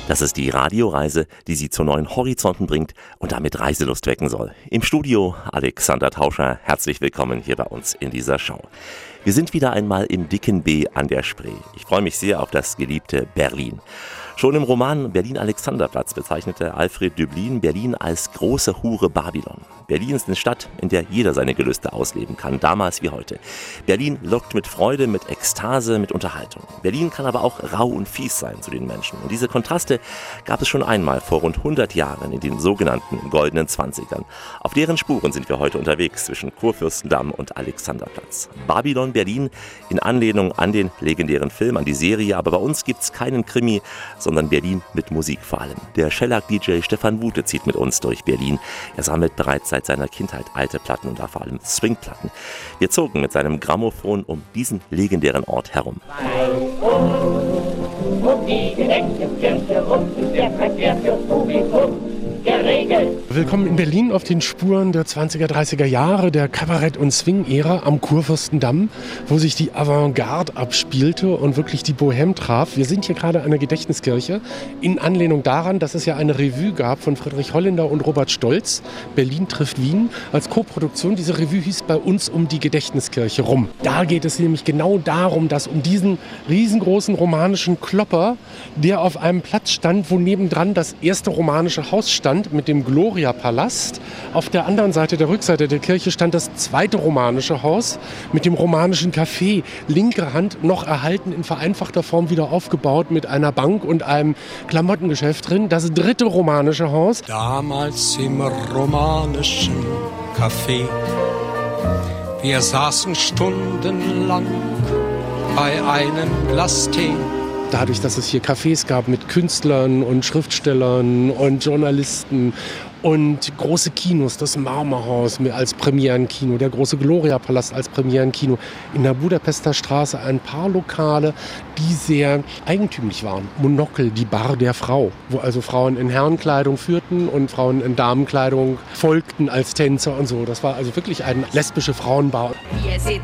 Das ist die Radioreise, die Sie zu neuen Horizonten bringt und damit Reiselust wecken soll. Im Studio Alexander Tauscher, herzlich willkommen hier bei uns in dieser Show. Wir sind wieder einmal im dicken B an der Spree. Ich freue mich sehr auf das geliebte Berlin. Schon im Roman Berlin-Alexanderplatz bezeichnete Alfred Döblin Berlin als große Hure Babylon. Berlin ist eine Stadt, in der jeder seine Gelüste ausleben kann, damals wie heute. Berlin lockt mit Freude, mit Ekstase, mit Unterhaltung. Berlin kann aber auch rau und fies sein zu den Menschen. Und diese Kontraste gab es schon einmal vor rund 100 Jahren in den sogenannten goldenen Zwanzigern. Auf deren Spuren sind wir heute unterwegs zwischen Kurfürstendamm und Alexanderplatz. Babylon Berlin in Anlehnung an den legendären Film, an die Serie, aber bei uns gibt's keinen Krimi, sondern Berlin mit Musik vor allem. Der Shellac-DJ Stefan Wute zieht mit uns durch Berlin. Er sammelt bereits seit seiner Kindheit alte Platten und da vor allem Swingplatten. Wir zogen mit seinem Grammophon um diesen legendären Ort herum. Um die Gedächtniskirche rum ist der Verkehr fürs Publikum geregelt. Willkommen in Berlin auf den Spuren der 20er, 30er Jahre, der Kabarett- und Swing-Ära am Kurfürstendamm, wo sich die Avantgarde abspielte und wirklich die Bohème traf. Wir sind hier gerade an der Gedächtniskirche in Anlehnung daran, dass es ja eine Revue gab von Friedrich Holländer und Robert Stolz, Berlin trifft Wien, als Co-Produktion. Diese Revue hieß bei uns um die Gedächtniskirche rum. Da geht es nämlich genau darum, dass um diesen riesengroßen romanischen Klopper, der auf einem Platz stand, wo nebendran das erste romanische Haus stand, mit dem Gloria-Palast. Auf der anderen Seite, der Rückseite der Kirche, stand das zweite romanische Haus mit dem romanischen Café. Linke Hand noch erhalten, in vereinfachter Form wieder aufgebaut mit einer Bank und einem Klamottengeschäft drin. Das dritte romanische Haus. Damals im romanischen Café. Wir saßen stundenlang bei einem Glas Tee. Dadurch, dass es hier Cafés gab mit Künstlern und Schriftstellern und Journalisten und große Kinos, das Marmorhaus als Premierenkino, der große Gloria-Palast als Premierenkino, in der Budapester Straße ein paar Lokale, die sehr eigentümlich waren. Monokel, die Bar der Frau, wo also Frauen in Herrenkleidung führten und Frauen in Damenkleidung folgten als Tänzer und so. Das war also wirklich eine lesbische Frauenbar. Ihr seht